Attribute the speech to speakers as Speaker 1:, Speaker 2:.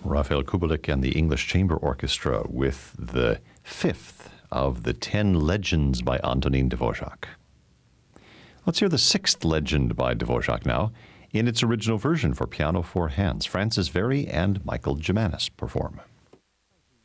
Speaker 1: Rafael Kubelik and the English Chamber Orchestra with the fifth of the 10 legends by Antonín Dvořák. Let's hear the sixth legend by Dvořák now, in its original version for piano, four hands. Francis Very and Michael Gimanis perform.